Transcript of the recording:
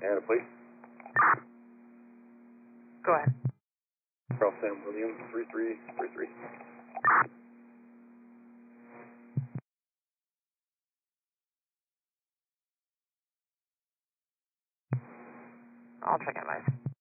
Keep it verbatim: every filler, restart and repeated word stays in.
And a plate. Go ahead. Ralph Sam Williams, three three three three. I'll check it, guys.